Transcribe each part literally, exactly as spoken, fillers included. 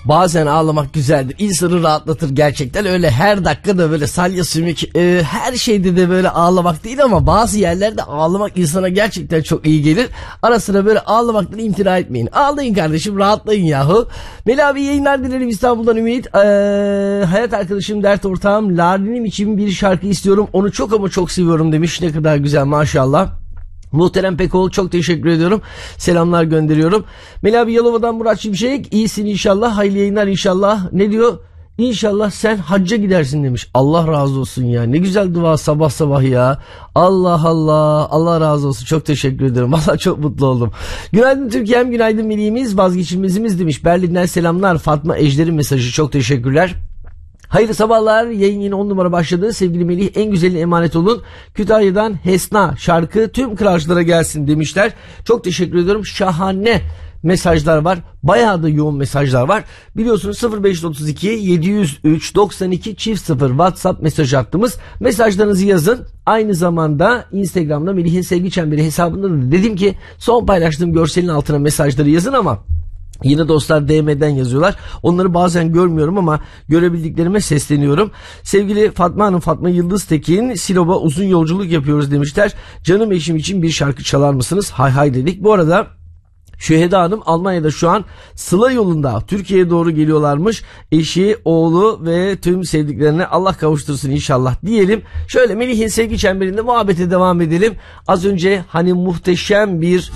Bazen ağlamak güzeldir. İnsanı rahatlatır gerçekten. Öyle her dakikada böyle salya sümük e, her şeyde de böyle ağlamak değil ama bazı yerlerde ağlamak insana gerçekten çok iyi gelir. Ara sıra böyle ağlamaktan imtina etmeyin. Ağlayın kardeşim, rahatlayın yahu. Melih abi yayınlar dilerim İstanbul'dan Ümit. Ee, hayat arkadaşım, dert ortağım, Lale'nim için bir şarkı istiyorum. Onu çok ama çok seviyorum demiş. Ne kadar güzel maşallah. Muhterem Pekoğlu, çok teşekkür ediyorum. Selamlar gönderiyorum. Melih abi Yalova'dan Murat Şimşek. İyisin inşallah. Hayırlı yayınlar inşallah. Ne diyor? İnşallah sen hacca gidersin demiş. Allah razı olsun ya. Ne güzel dua sabah sabah ya. Allah Allah. Allah razı olsun. Çok teşekkür ederim. Vallahi çok mutlu oldum. Günaydın Türkiye'm. Günaydın Melih'imiz. Vazgeçilmezimiz demiş. Berlin'den selamlar. Fatma Ejder'in mesajı. Çok teşekkürler. Hayırlı sabahlar. Yayın yine on numara başladı. Sevgili Melih, en güzeline emanet olun. Kütahya'dan Hesna şarkı tüm kıraçlara gelsin demişler. Çok teşekkür ediyorum. Şahane mesajlar var. Bayağı da yoğun mesajlar var. Biliyorsunuz sıfır beş otuz iki yedi yüz üç doksan iki çift sıfır WhatsApp mesaj hattımız. Mesajlarınızı yazın. Aynı zamanda Instagram'da Melih'in Sevgi Çemberi hesabında da dedim ki son paylaştığım görselin altına mesajları yazın ama yine dostlar D M'den yazıyorlar. Onları bazen görmüyorum ama görebildiklerime sesleniyorum. Sevgili Fatma Hanım, Fatma Yıldız Tekin, Sinop'a uzun yolculuk yapıyoruz demişler. Canım eşim için bir şarkı çalar mısınız? Hay hay dedik. Bu arada Şüheda Hanım Almanya'da şu an Sıla yolunda Türkiye'ye doğru geliyorlarmış. Eşi, oğlu ve tüm sevdiklerine Allah kavuştursun inşallah diyelim. Şöyle Melih'in Sevgi Çemberi'nde muhabbete devam edelim. Az önce hani muhteşem bir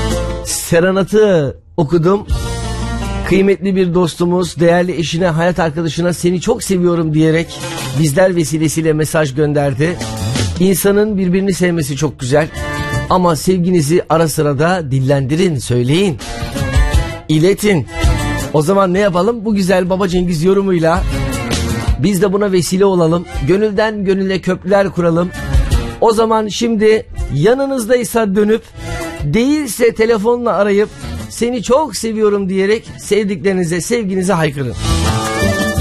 serenatı okudum. Kıymetli bir dostumuz, değerli eşine, hayat arkadaşına seni çok seviyorum diyerek bizler vesilesiyle mesaj gönderdi. İnsanın birbirini sevmesi çok güzel. Ama sevginizi ara sıra da dillendirin, söyleyin, iletin. O zaman ne yapalım? Bu güzel Baba Cengiz yorumuyla biz de buna vesile olalım. Gönülden gönüle köprüler kuralım. O zaman şimdi yanınızdaysa dönüp, değilse telefonla arayıp seni çok seviyorum diyerek sevdiklerinize, sevginize haykırın.